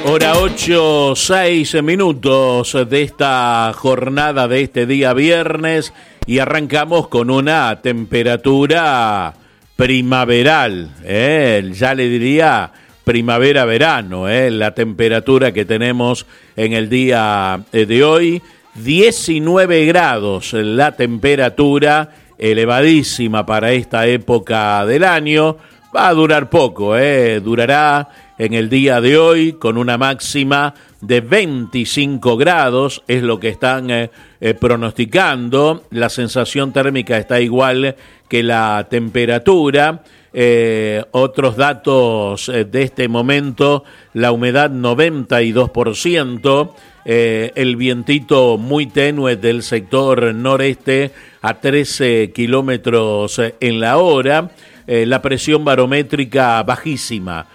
Hora 8, 6 minutos de esta jornada de este día viernes y arrancamos con una temperatura primaveral, ya le diría primavera-verano, la temperatura que tenemos en el día de hoy, 19 grados la temperatura, elevadísima para esta época del año, va a durar poco, durará en el día de hoy con una máxima de 25 grados, es lo que están pronosticando. La sensación térmica está igual que la temperatura. Otros datos de este momento, la humedad 92%, el vientito muy tenue del sector noreste a 13 kilómetros en la hora, la presión barométrica bajísima,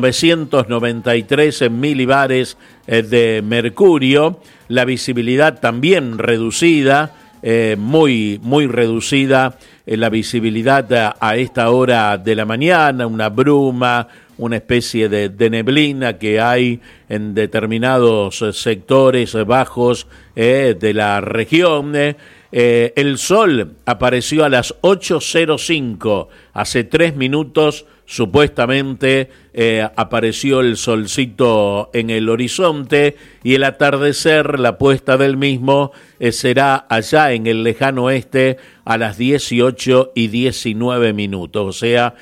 993 milibares de mercurio, la visibilidad también reducida, muy reducida, la visibilidad a esta hora de la mañana, una bruma, una especie de neblina que hay en determinados sectores bajos de la región. El sol apareció a las 8:05, hace 3 minutos supuestamente apareció el solcito en el horizonte y el atardecer, la puesta del mismo, será allá en el lejano oeste a las 18:19, o sea,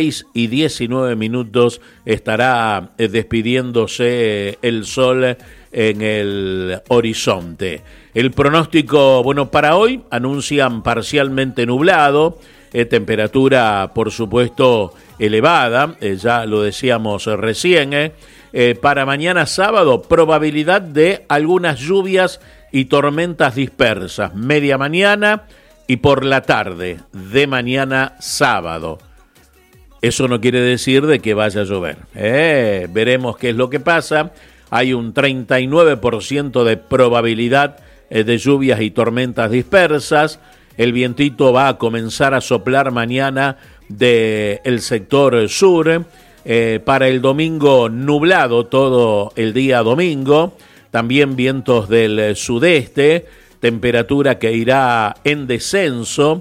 6:19 estará despidiéndose el sol en el horizonte. El pronóstico, bueno, para hoy anuncian parcialmente nublado, temperatura por supuesto elevada, ya lo decíamos recién. Para mañana sábado, probabilidad de algunas lluvias y tormentas dispersas, media mañana y por la tarde de mañana sábado. Eso no quiere decir de que vaya a llover. Veremos qué es lo que pasa. Hay un 39% de probabilidad de lluvias y tormentas dispersas. El vientito va a comenzar a soplar mañana del sector sur. Para el domingo nublado todo el día domingo. También vientos del sudeste. Temperatura que irá en descenso.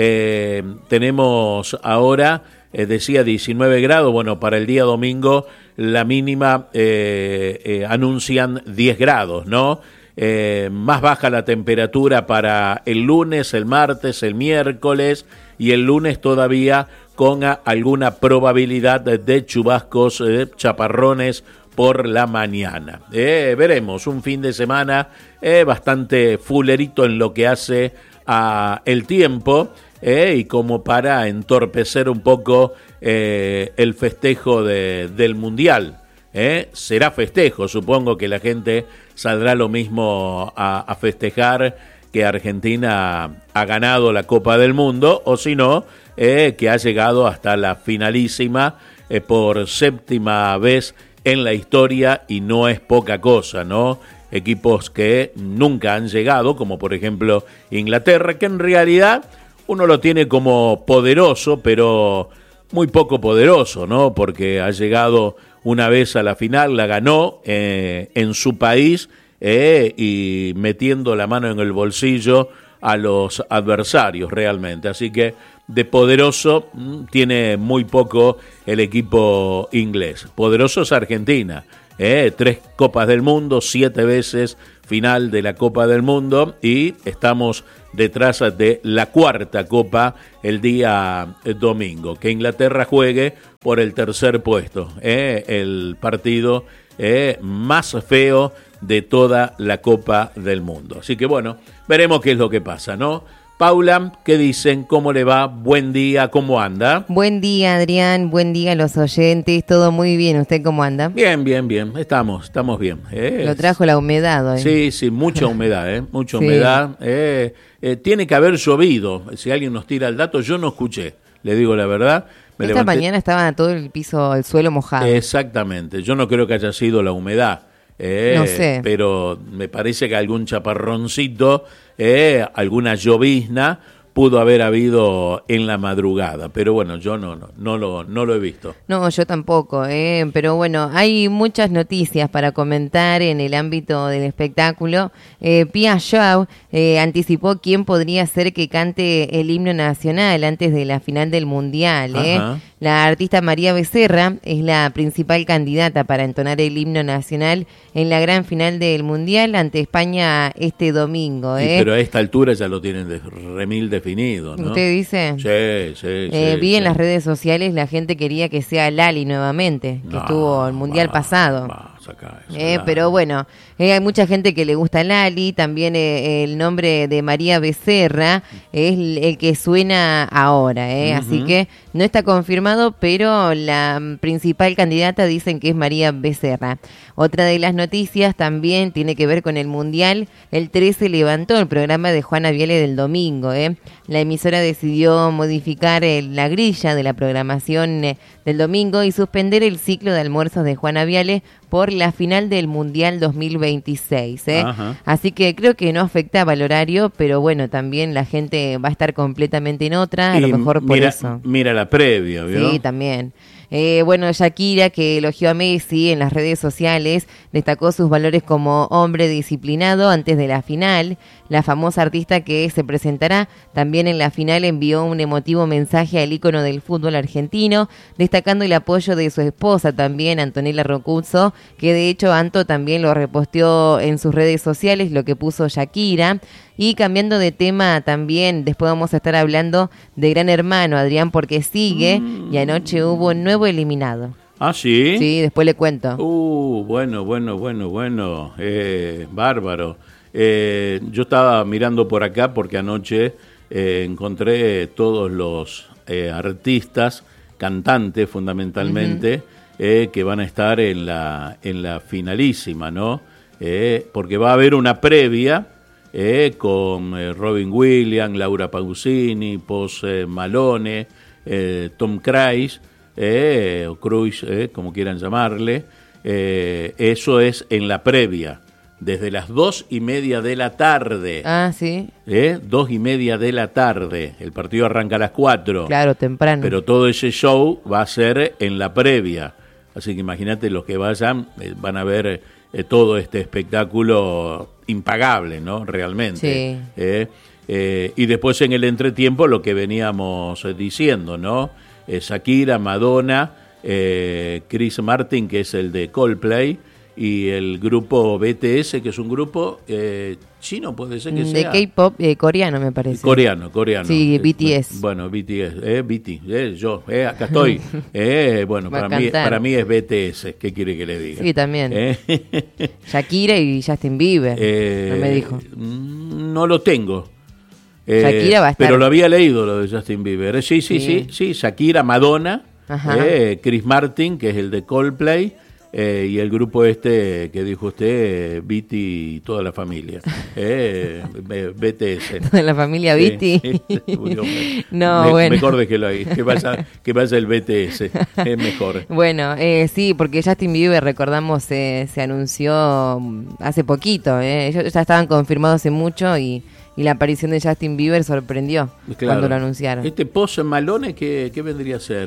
Tenemos ahora, decía 19 grados. Bueno, para el día domingo la mínima anuncian 10 grados, ¿no? Más baja la temperatura para el lunes, el martes, el miércoles y el lunes todavía con alguna probabilidad de chubascos, chaparrones por la mañana. Veremos un fin de semana bastante fulerito en lo que hace a el tiempo y como para entorpecer un poco el festejo del Mundial. Será festejo, supongo que la gente saldrá lo mismo a festejar que Argentina ha ganado la Copa del Mundo, o si no, que ha llegado hasta la finalísima por séptima vez en la historia, y no es poca cosa, ¿no? Equipos que nunca han llegado, como por ejemplo Inglaterra, que en realidad uno lo tiene como poderoso, pero muy poco poderoso, ¿no? Porque ha llegado una vez a la final, la ganó en su país y metiendo la mano en el bolsillo a los adversarios realmente. Así que de poderoso tiene muy poco el equipo inglés. Poderoso es Argentina, 3 Copas del Mundo, 7 veces final de la Copa del Mundo y estamos detrás de la 4ª Copa el día domingo. Que Inglaterra juegue por el tercer puesto, el partido más feo de toda la Copa del Mundo. Así que bueno, veremos qué es lo que pasa, ¿no? Paula, ¿qué dicen? ¿Cómo le va? Buen día, ¿cómo anda? Buen día, Adrián, buen día a los oyentes, todo muy bien, ¿usted cómo anda? Bien, estamos bien. Lo trajo la humedad hoy. Sí, mucha humedad, mucha Sí. humedad. Tiene que haber llovido, si alguien nos tira el dato, yo no escuché, le digo la verdad. Esta mañana estaba todo el piso, el suelo mojado. Exactamente, yo no creo que haya sido la humedad. No sé. Pero me parece que algún chaparroncito, alguna llovizna pudo haber habido en la madrugada, pero bueno, yo no lo he visto. No, yo tampoco, pero bueno, hay muchas noticias para comentar en el ámbito del espectáculo. Pia Shaw anticipó quién podría ser que cante el himno nacional antes de la final del Mundial. La artista María Becerra es la principal candidata para entonar el himno nacional en la gran final del Mundial ante España este domingo. Sí, pero a esta altura ya lo tienen remil definido, ¿no? ¿Usted dice? Sí. Vi en las redes sociales la gente quería que sea Lali nuevamente, que estuvo el Mundial pasado. Pero bueno, hay mucha gente que le gusta Lali, también el nombre de María Becerra es el que suena ahora, así que no está confirmado, pero la principal candidata dicen que es María Becerra. Otra de las noticias también tiene que ver con el Mundial. El 13 levantó el programa de Juana Viale del domingo. La emisora decidió modificar la grilla de la programación del domingo y suspender el ciclo de almuerzos de Juana Viale por la final del Mundial 2026. Así que creo que no afectaba el horario, pero bueno, también la gente va a estar completamente en otra, a lo mejor por eso. Mira la previa, ¿vio? Sí, también. Bueno, Shakira, que elogió a Messi en las redes sociales, destacó sus valores como hombre disciplinado antes de la final. La famosa artista que se presentará también en la final envió un emotivo mensaje al ícono del fútbol argentino, destacando el apoyo de su esposa también, Antonella Roccuzzo, que de hecho Anto también lo reposteó en sus redes sociales, lo que puso Shakira. Y cambiando de tema también, después vamos a estar hablando de Gran Hermano, Adrián, porque sigue y anoche hubo un nuevo eliminado. ¿Ah, sí? Sí, después le cuento. Bueno. Bárbaro. Yo estaba mirando por acá porque anoche encontré todos los artistas, cantantes fundamentalmente, que van a estar en la finalísima, ¿no? Porque va a haber una previa con Robin Williams, Laura Pausini, Post Malone, Tom Cruise, o Cruise, como quieran llamarle. Eso es en la previa, desde las 2:30 de la tarde. Ah, sí. 2:30 de la tarde. El partido arranca a las 4. Claro, temprano. Pero todo ese show va a ser en la previa. Así que imagínate, los que vayan van a ver todo este espectáculo impagable, ¿no? Realmente. Sí. Y después en el entretiempo lo que veníamos diciendo, ¿no? Shakira, Madonna, Chris Martin, que es el de Coldplay, y el grupo BTS, que es un grupo chino, puede ser que sea. De K-pop coreano, me parece. Coreano. Sí, BTS. Bueno, BTS, yo, acá estoy. Bueno, para mí es BTS, ¿qué quiere que le diga? Sí, también. Shakira y Justin Bieber, no me dijo. No lo tengo. Shakira va a estar. Pero lo había leído, lo de Justin Bieber. Sí, Shakira, Madonna, Chris Martin, que es el de Coldplay, y el grupo que dijo usted, Viti y toda la familia, BTS. ¿Toda la familia Viti? Mejor déjelo ahí, que vaya el BTS, es mejor. Bueno, sí, porque Justin Bieber, recordamos, se anunció hace poquito, ellos ya estaban confirmados hace mucho y la aparición de Justin Bieber sorprendió cuando lo anunciaron. Post Malone, ¿qué vendría a ser?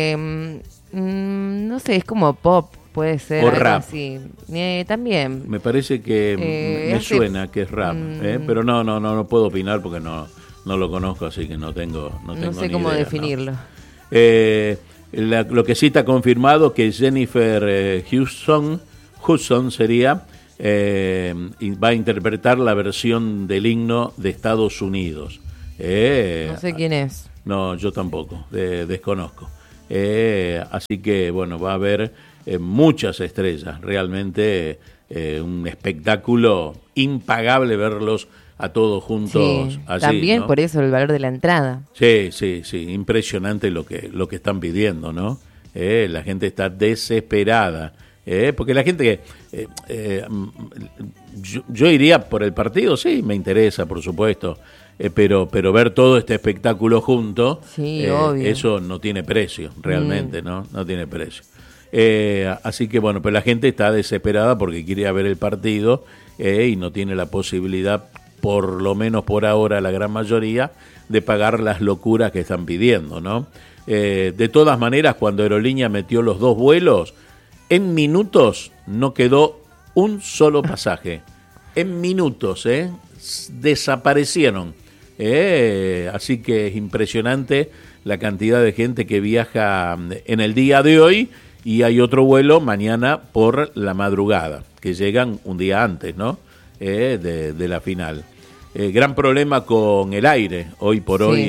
No sé, es como pop. Puede ser. O rap. Así. También. Me parece que me suena que es rap, pero no puedo opinar porque no lo conozco, así que no tengo no sé ni cómo idea, definirlo. ¿no? Lo que sí está confirmado que Jennifer Hudson sería y va a interpretar la versión del himno de Estados Unidos. No sé quién es. No, yo tampoco, desconozco. Así que bueno, va a haber muchas estrellas, realmente un espectáculo impagable verlos a todos juntos, sí, así, también, ¿no? Por eso el valor de la entrada. Sí, impresionante lo que están pidiendo, ¿no? La gente está desesperada, porque la gente yo iría por el partido, sí, me interesa, por supuesto, pero ver todo este espectáculo junto, sí, obvio. Eso no tiene precio, realmente, no tiene precio. Así que bueno, pero la gente está desesperada porque quiere ver el partido y no tiene la posibilidad, por lo menos por ahora la gran mayoría, de pagar las locuras que están pidiendo, ¿no? De todas maneras, cuando Aerolínea metió los 2 vuelos, en minutos no quedó un solo pasaje. En minutos, desaparecieron. Así que es impresionante la cantidad de gente que viaja en el día de hoy, y hay otro vuelo mañana por la madrugada, que llegan un día antes, ¿no? De la final. Gran problema con el aire, hoy por hoy,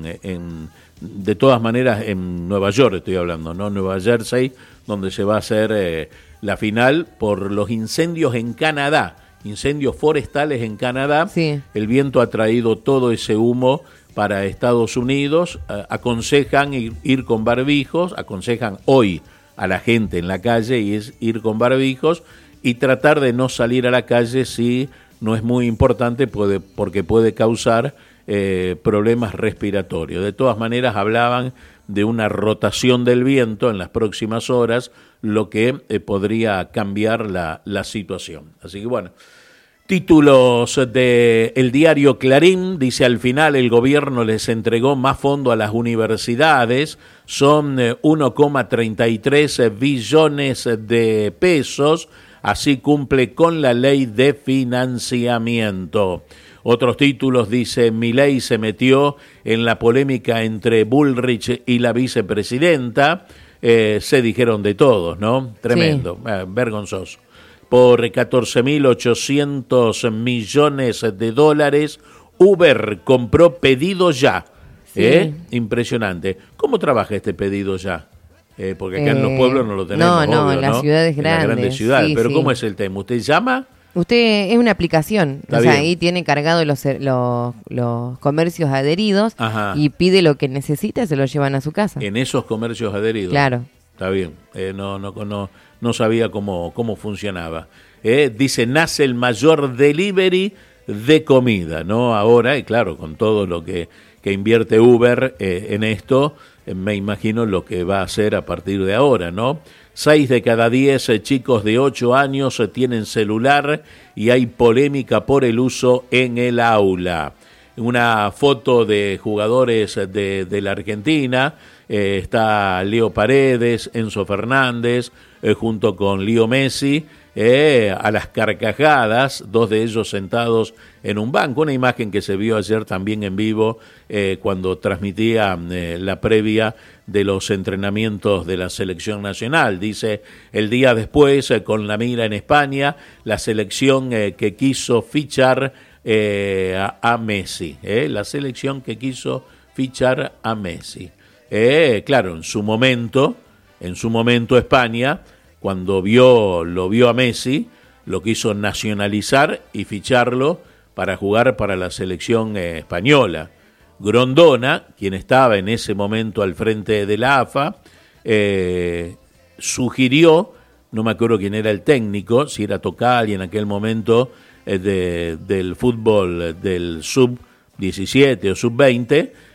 de todas maneras, en Nueva York estoy hablando, ¿no? Nueva Jersey, donde se va a hacer la final por los incendios en Canadá, incendios forestales en Canadá. Sí. El viento ha traído todo ese humo para Estados Unidos. Aconsejan ir con barbijos, aconsejan hoy a la gente en la calle ir con barbijos y tratar de no salir a la calle si no es muy importante, porque puede causar problemas respiratorios. De todas maneras, hablaban de una rotación del viento en las próximas horas, lo que podría cambiar la situación. Así que bueno, títulos del diario Clarín, dice: al final el gobierno les entregó más fondo a las universidades, son 1,33 billones de pesos, así cumple con la ley de financiamiento. Otros títulos, dice: Milei se metió en la polémica entre Bullrich y la vicepresidenta. Se dijeron de todos, ¿no? Tremendo, sí. Vergonzoso. Por 14.800 millones de dólares, Uber compró Pedido Ya. Sí. Impresionante. ¿Cómo trabaja este Pedido Ya? Porque acá en los pueblos no lo tenemos. No, en las ciudades grandes. En las grandes ciudades. Sí, pero sí. ¿Cómo es el tema? ¿Usted llama? Usted es una aplicación, o sea, ahí tiene cargado los comercios adheridos. Ajá. Y pide lo que necesita, se lo llevan a su casa. En esos comercios adheridos. Claro. Está bien, no sabía cómo funcionaba. Dice: nace el mayor delivery de comida, ¿no? Ahora, y claro, con todo lo que invierte Uber en esto, me imagino lo que va a hacer a partir de ahora, ¿no? 6 de cada 10 chicos de 8 años tienen celular y hay polémica por el uso en el aula. Una foto de jugadores de la Argentina, está Leo Paredes, Enzo Fernández, junto con Leo Messi, a las carcajadas, 2 de ellos sentados en un banco, una imagen que se vio ayer también en vivo cuando transmitía la previa de los entrenamientos de la selección nacional. Dice: el día después, con la mira en España, la selección que quiso fichar a Messi, la selección que quiso fichar a Messi. Claro, en su momento España, cuando lo vio a Messi, lo quiso nacionalizar y ficharlo para jugar para la selección española. Grondona, quien estaba en ese momento al frente de la AFA, sugirió, no me acuerdo quién era el técnico, si era Tocali en aquel momento, del fútbol del sub-17 o sub-20,